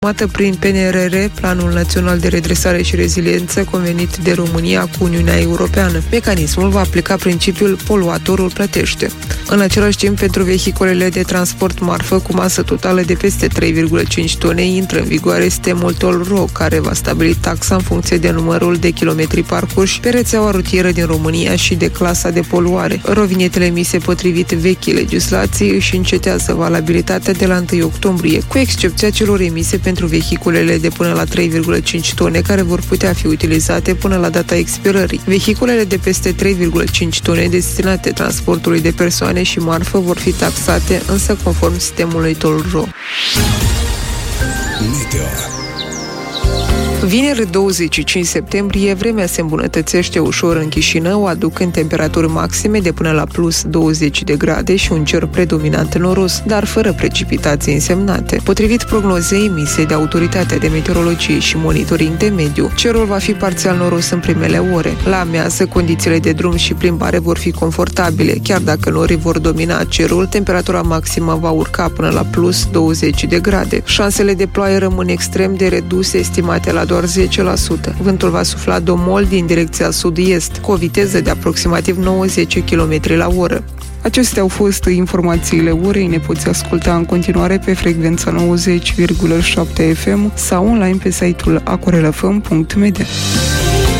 Prin PNRR, Planul Național de Redresare și Reziliență, convenit de România cu Uniunea Europeană. Mecanismul va aplica principiul poluatorul plătește. În același timp, pentru vehiculele de transport marfă cu masă totală de peste 3,5 tone, intră în vigoare sistemul Toll-Ro, care va stabili taxa în funcție de numărul de kilometri parcurși pe rețeaua rutieră din România și de clasa de poluare. Rovinetele emise potrivit vechii legislații își încetează valabilitatea de la 1 octombrie, cu excepția celor emise pentru vehiculele de până la 3,5 tone, care vor putea fi utilizate până la data expirării. Vehiculele de peste 3,5 tone destinate transportului de persoane și marfă vor fi taxate, însă conform sistemului Toll-Ro. Vineri 25 septembrie, vremea se îmbunătățește ușor în Chișinău, aducând temperaturi maxime de până la plus 20 de grade și un cer predominant noros, dar fără precipitații însemnate. Potrivit prognozei emise de Autoritatea de Meteorologie și Monitoring de Mediu, cerul va fi parțial noros în primele ore. La amiază, condițiile de drum și plimbare vor fi confortabile. Chiar dacă norii vor domina cerul, temperatura maximă va urca până la plus 20 de grade. Șansele de ploaie rămân extrem de reduse, estimate la doar 10%. Vântul va sufla domol din direcția sud-est, cu o viteză de aproximativ 90 km la oră. Acestea au fost informațiile orei. Ne poți asculta în continuare pe frecvența 90,7 FM sau online pe site-ul acorelafm.media.